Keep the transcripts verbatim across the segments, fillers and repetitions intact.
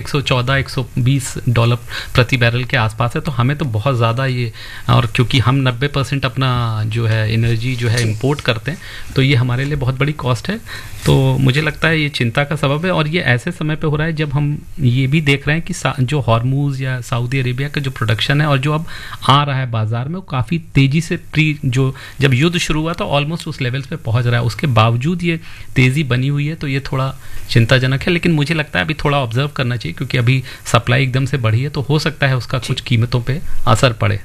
एक सौ चौदह एक सौ बीस डॉलर प्रति बैरल के आसपास है, तो हमें तो बहुत ज़्यादा ये, और क्योंकि हम नब्बे परसेंट अपना जो है एनर्जी जो है इंपोर्ट करते हैं, तो ये हमारे लिए बहुत बड़ी कॉस्ट है। तो मुझे लगता है ये चिंता का सबब है, और ये ऐसे समय पे हो रहा है जब हम ये भी देख रहे हैं कि जो हॉर्मूज या सऊदी अरेबिया का जो प्रोडक्शन है और जो अब आ रहा है बाजार में, वो काफ़ी तेज़ी से प्री जो जब युद्ध शुरू हुआ तो ऑलमोस्ट उस लेवल्स पे पहुंच रहा है, उसके बावजूद ये तेज़ी बनी हुई है, तो ये थोड़ा चिंताजनक है। लेकिन मुझे लगता है अभी थोड़ा ऑब्जर्व करना चाहिए, क्योंकि अभी सप्लाई एकदम से बढ़ी है, तो हो सकता है उसका कुछ कीमतों पे असर पड़े।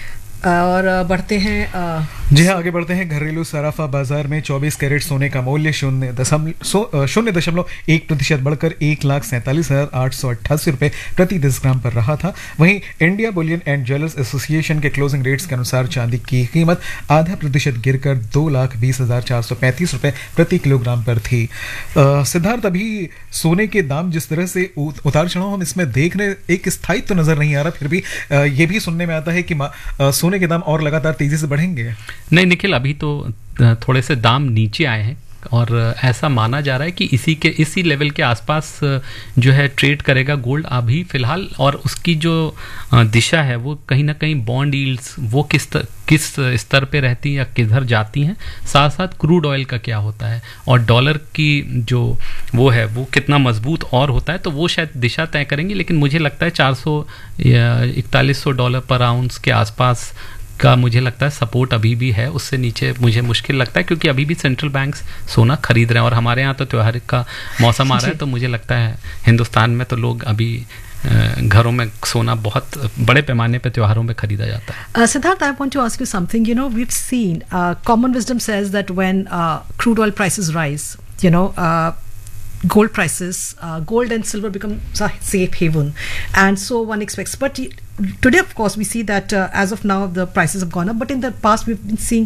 और बढ़ते हैं, जी हाँ, आगे बढ़ते हैं। घरेलू सराफा बाजार में चौबीस कैरेट सोने का मूल्य शून्य दशमलव शून्य दशमलव एक प्रतिशत बढ़कर एक लाख सैंतालीस हजार आठ सौ अट्ठासी रुपये प्रति दस ग्राम पर रहा था। वहीं India Boolean and jewellers association के क्लोजिंग रेट्स के अनुसार चांदी की कीमत आधा प्रतिशत गिरकर दो लाख बीस हजार चार सौ पैंतीस रुपये प्रति किलोग्राम पर थी। सिद्धार्थ, अभी सोने के दाम जिस तरह से उतार चढ़ाव हम इसमें देख रहे, एक स्थायित्व तो नजर नहीं आ रहा, फिर भी ये भी सुनने में आता है कि सोने के दाम और लगातार तेजी से बढ़ेंगे। नहीं निखिल, अभी तो थोड़े से दाम नीचे आए हैं, और ऐसा माना जा रहा है कि इसी के इसी लेवल के आसपास जो है ट्रेड करेगा गोल्ड अभी फिलहाल। और उसकी जो दिशा है वो कहीं ना कहीं बॉन्ड यील्ड्स वो किस तर, किस स्तर पे रहती हैं या किधर जाती हैं, साथ साथ क्रूड ऑयल का क्या होता है और डॉलर की जो वो है वो कितना मजबूत और होता है, तो वो शायद दिशा तय करेंगी। लेकिन मुझे लगता है चार सौ या इकतालीस सौ डॉलर पर आउंस के आसपास का मुझे लगता है सपोर्ट अभी भी है, उससे नीचे मुझे मुश्किल लगता है, क्योंकि अभी भी सेंट्रल बैंक्स सोना खरीद रहे हैं, और हमारे यहाँ तो त्यौहार का मौसम आ रहा है, तो मुझे लगता है हिंदुस्तान में तो लोग अभी घरों में सोना बहुत बड़े पैमाने पे त्योहारों में खरीदा जाता है। Siddharth, I want to ask you something. You know, we've seen uh, common wisdom says that when uh, crude oil prices rise, you know, uh, gold prices, uh, gold and silver become a safe haven, and so one expects. But today, of course, we see that uh, as of now the prices have gone up. But in the past, we've been seeing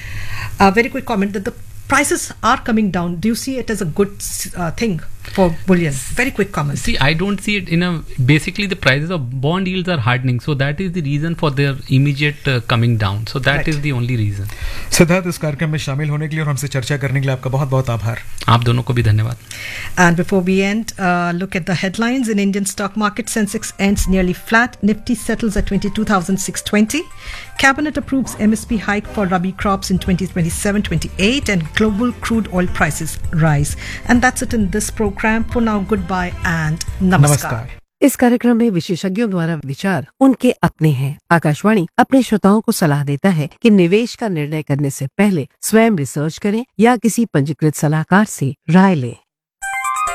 a very quick comment that the prices are coming down. Do you see it as a good uh, thing for bullion? Very quick comment. See, I don't see it in a, basically the prices of bond yields are hardening, so that is the reason for their immediate uh, coming down. So that right. is the only reason. Siddharth, इस कार्यक्रम में शामिल होने के लिए और हमसे चर्चा करने के लिए आपका बहुत बहुत आभार। आप दोनों को भी धन्यवाद। And before we end, uh, look at the headlines in Indian stock market. Sensex ends nearly flat. Nifty settles at twenty-two thousand six hundred twenty. Cabinet approves M S P hike for Rabi crops in twenty twenty-seven twenty-eight, and global crude oil prices rise. And that's it in this program. For now, goodbye and namaskar. इस कार्यक्रम में विशेषज्ञों द्वारा विचार उनके अपने हैं। आकाशवाणी अपने श्रोताओं को सलाह देता है कि निवेश का निर्णय करने से पहले स्वयं रिसर्च करें या किसी पंजीकृत सलाहकार से राय लें।